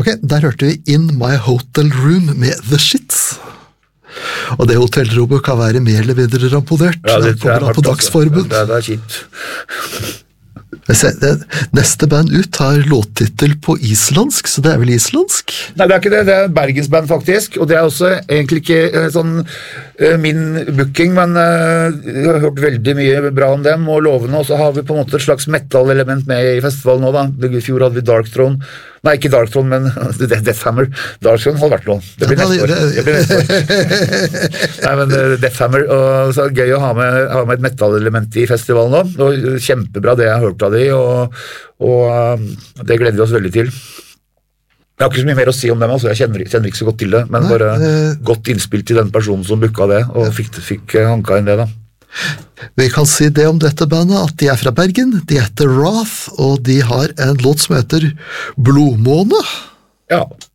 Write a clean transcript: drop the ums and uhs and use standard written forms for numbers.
Ok, der hørte vi In My Hotel Room med The Shits. Og det hotellrommet kan være mer eller mindre ramponert. Ja, det kommer an på dagsformen. Det er kjipt. Neste band ut har låttitel på islandsk, så det er vel islandsk? Nei, det er ikke det. Det er Bergensband faktisk, og det er også egentlig ikke sånn min booking, men jeg har hørt veldig mye bra om dem og lovende, og så har vi på en måte et slags metal-element med i festivalen nå da. I fjor hadde vi Dark Throne. Nei, ikke Dark Throne, men Death Hammer. Dark Throne hadde vært noe. Det blir neste år. Nei, men Death Hammer, og så er det gøy å ha med et metal-element i festivalen nå, og kjempebra det jeg har hørt av de, og det gleder vi oss veldig til. Jeg har ikke så mye mer å si om dem, altså. Jeg kjenner ikke så godt til det, men bare godt innspill til den personen som booka det, og fikk hanka inn det da. Vi kan si det om dette bandet, at de er fra Bergen, de heter Wrath, og de har en låt som heter Blodmåne. Ja.